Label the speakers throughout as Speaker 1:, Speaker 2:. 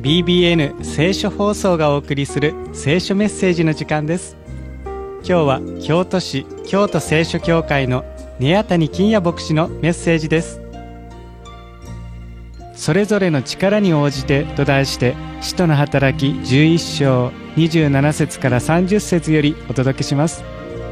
Speaker 1: BBN 聖書放送がお送りする聖書メッセージの時間です。今日は京都市京都聖書協会の根谷金也牧師のメッセージです。それぞれの力に応じてと題して、使徒の働き11章27節から30節よりお届けします。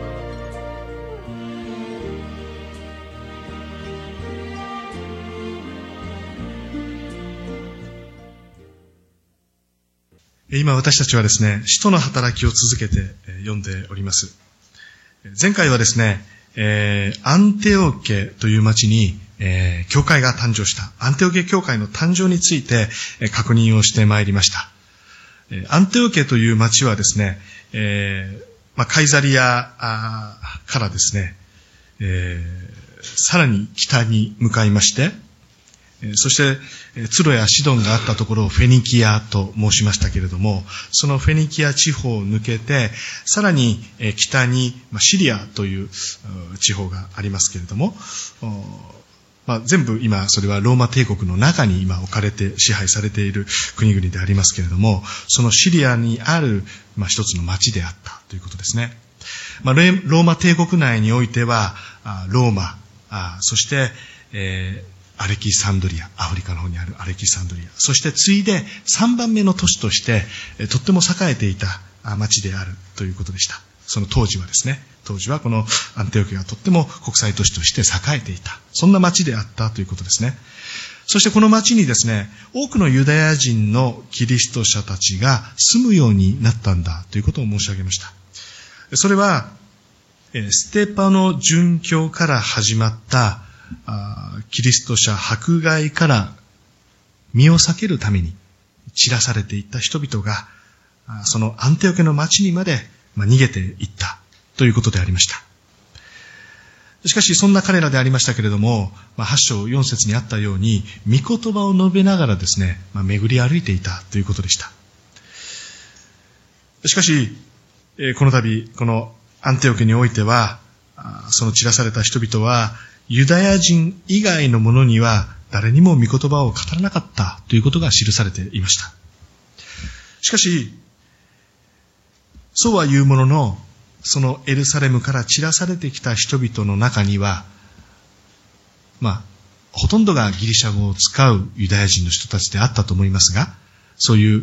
Speaker 2: 今私たちはですね、使徒の働きを続けて読んでおります。前回はですね、アンテオケという町に教会が誕生した、アンテオケ教会の誕生について確認をしてまいりました。アンテオケという町はですね、カイザリアからですね、さらに北に向かいまして、そしてツロやシドンがあったところをフェニキアと申しましたけれども、そのフェニキア地方を抜けて、さらに北にシリアという地方がありますけれども、全部今それはローマ帝国の中に今置かれて支配されている国々でありますけれども、そのシリアにある一つの町であったということですね。ローマ帝国内においてはローマ、そしてアレキサンドリア、アフリカの方にあるアレキサンドリア、そして次いで3番目の都市としてとっても栄えていた町であるということでした。その当時はですね、当時はこのアンテオケがとっても国際都市として栄えていた、そんな町であったということですね。そしてこの町にですね、多くのユダヤ人のキリスト者たちが住むようになったんだということを申し上げました。それはステパノ殉教から始まったキリスト者迫害から身を避けるために散らされていった人々が、そのアンテオケの町にまで逃げていったということでありました。しかしそんな彼らでありましたけれども、8章4節にあったように御言葉を述べながらですね、巡り歩いていたということでした。しかしこの度このアンテオケにおいては、その散らされた人々はユダヤ人以外の者には誰にも御言葉を語らなかったということが記されていました。しかし、そうは言うものの、そのエルサレムから散らされてきた人々の中には、ほとんどがギリシャ語を使うユダヤ人の人たちであったと思いますが、そういう、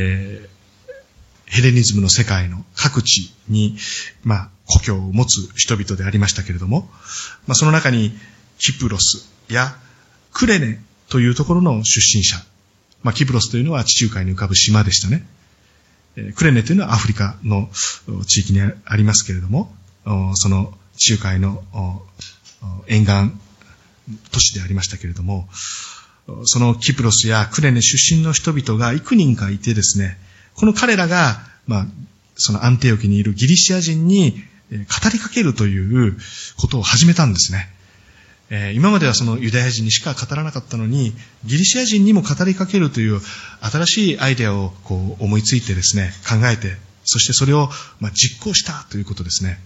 Speaker 2: ヘレニズムの世界の各地に、故郷を持つ人々でありましたけれども、その中にキプロスやクレネというところの出身者、キプロスというのは地中海に浮かぶ島でしたね。クレネというのはアフリカの地域にありますけれども、その地中海の沿岸都市でありましたけれども、そのキプロスやクレネ出身の人々が幾人かいてですね、この彼らが、そのアンテオケにいるギリシア人に語りかけるということを始めたんですね。今まではそのユダヤ人にしか語らなかったのに、ギリシア人にも語りかけるという新しいアイデアを思いついてですね、考えて、そしてそれを実行したということですね。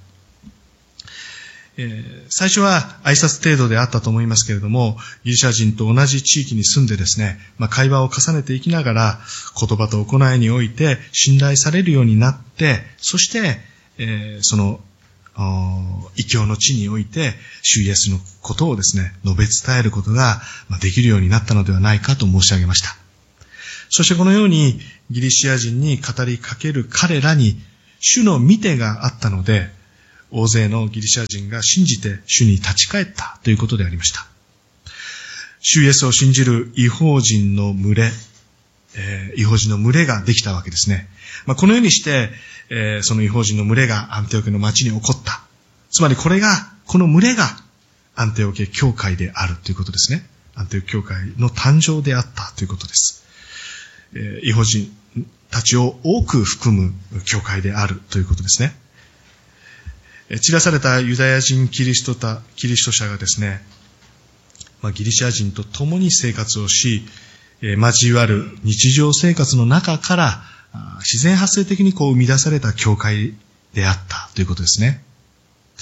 Speaker 2: 最初は挨拶程度であったと思いますけれども、ギリシャ人と同じ地域に住んでですね、会話を重ねていきながら、言葉と行いにおいて信頼されるようになって、そして、その異教の地において主イエスのことをですね、述べ伝えることができるようになったのではないかと申し上げました。そしてこのようにギリシア人に語りかける彼らに主の御手があったので、大勢のギリシャ人が信じて主に立ち返ったということでありました。主イエスを信じる異邦人の群れ、異邦人の群れができたわけですね。このようにして、その異邦人の群れがアンテオケの町に起こった。つまりこの群れがアンテオケ教会であるということですね。アンテオケ教会の誕生であったということです。異邦人たちを多く含む教会であるということですね。散らされたユダヤ人キリスト者がですね、ギリシャ人と共に生活をし、交わる日常生活の中から自然発生的に生み出された教会であったということですね。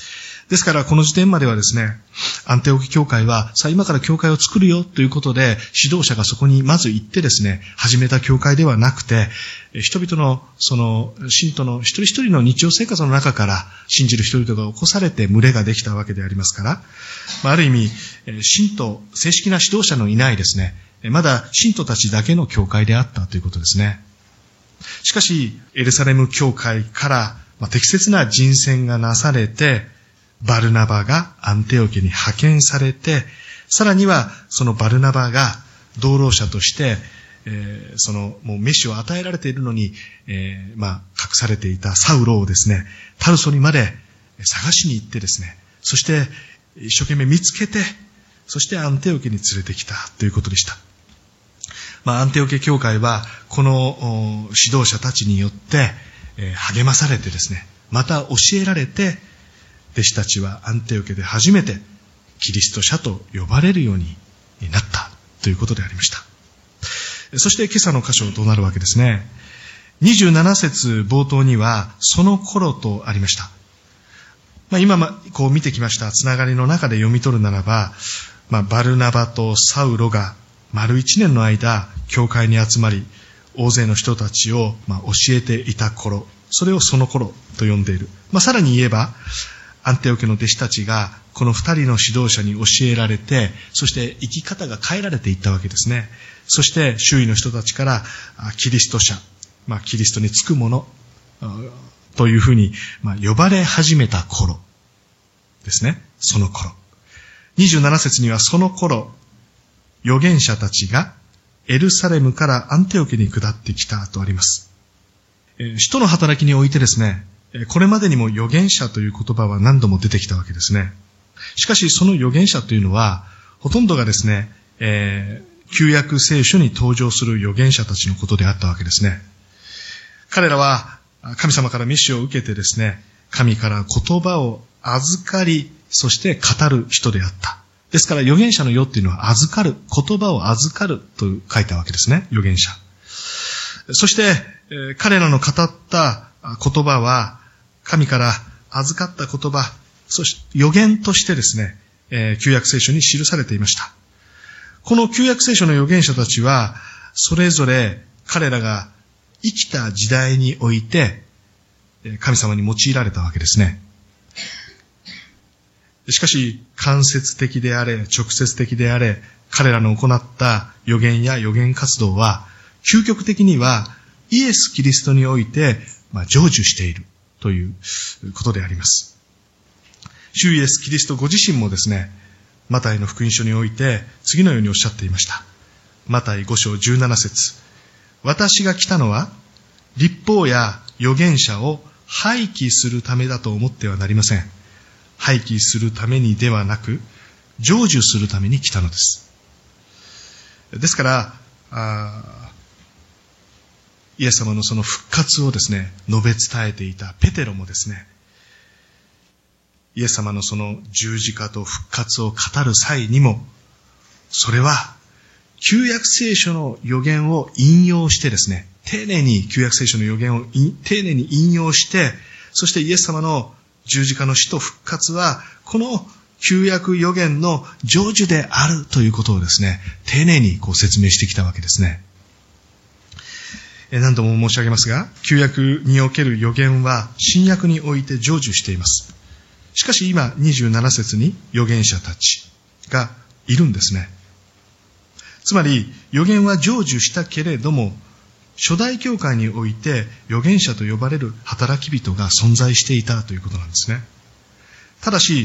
Speaker 2: ですからこの時点まではですね、アンテオケ教会は、さあ今から教会を作るよということで、指導者がそこにまず行ってですね、始めた教会ではなくて、人々のその信徒の一人一人の日常生活の中から信じる人々が起こされて群れができたわけでありますから、ある意味、信徒、正式な指導者のいないですね、まだ信徒たちだけの教会であったということですね。しかし、エルサレム教会から適切な人選がなされて、バルナバがアンテオケに派遣されて、さらにはそのバルナバが同労者として、もう召しを与えられているのに、隠されていたサウロをですね、タルソにまで探しに行ってですね、そして一生懸命見つけて、そしてアンテオケに連れてきたということでした。アンテオケ教会はこの指導者たちによって励まされてですね、また教えられて、弟子たちはアンテオケで初めてキリスト者と呼ばれるようになったということでありました。そして今朝の箇所どうなるわけですね。27節冒頭にはその頃とありました。今こう見てきましたつながりの中で読み取るならば、バルナバとサウロが丸1年の間教会に集まり、大勢の人たちを教えていた頃、それをその頃と呼んでいる。さらに言えば、アンテオケの弟子たちがこの2人の指導者に教えられて、そして生き方が変えられていったわけですね。そして周囲の人たちからキリスト者、キリストにつく者というふうに呼ばれ始めた頃ですね。その頃。27節にはその頃、預言者たちがエルサレムからアンテオケに下ってきたとあります。使徒の働きにおいてですね、これまでにも預言者という言葉は何度も出てきたわけですね。しかしその預言者というのは、ほとんどがですね、旧約聖書に登場する預言者たちのことであったわけですね。彼らは神様から召しを受けてですね、神から言葉を預かり、そして語る人であった。ですから預言者の世っていうのは預かる、言葉を預かると書いたわけですね、預言者。そして、彼らの語った言葉は、神から預かった言葉、そして預言としてですね、旧約聖書に記されていました。この旧約聖書の預言者たちは、それぞれ彼らが生きた時代において、神様に用いられたわけですね。しかし、間接的であれ、直接的であれ、彼らの行った預言や預言活動は、究極的にはイエス・キリストにおいて、成就しているということであります。主イエス・キリストご自身もですね、マタイの福音書において次のようにおっしゃっていました。マタイ5章17節。私が来たのは、律法や預言者を廃棄するためだと思ってはなりません。廃棄するためにではなく、成就するために来たのです。ですから、イエス様のその復活をですね、述べ伝えていたペテロもですね、イエス様のその十字架と復活を語る際にも、それは旧約聖書の預言を引用してですね、丁寧に旧約聖書の預言を丁寧に引用して、そしてイエス様の十字架の死と復活は、この旧約預言の成就であるということをですね、丁寧に説明してきたわけですね。何度も申し上げますが、旧約における預言は新約において成就しています。しかし今27節に預言者たちがいるんですね。つまり預言は成就したけれども、初代教会において預言者と呼ばれる働き人が存在していたということなんですね。ただし